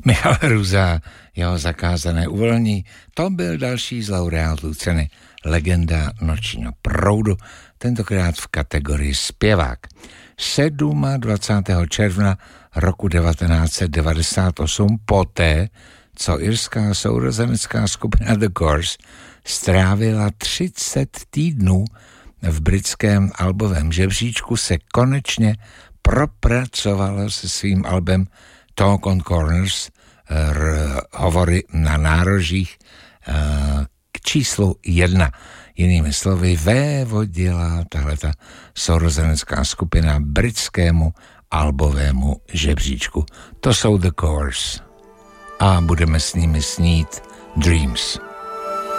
Michal Hruza, jeho zakázané uvolnění, to byl další z laureátů ceny Legenda nočního proudu, tentokrát v kategorii zpěvák. 27. června roku 1998 poté, co irská sourozenecká skupina The Course strávila 30 týdnů v britském albovém žebříčku, se konečně propracovala se svým albem Talk on Corners, hovory na nárožích, k číslu 1. Jinými slovy, vévodila tahleta sourozenecká skupina britskému albovému žebříčku. To jsou The Course a budeme s nimi snít Dreams.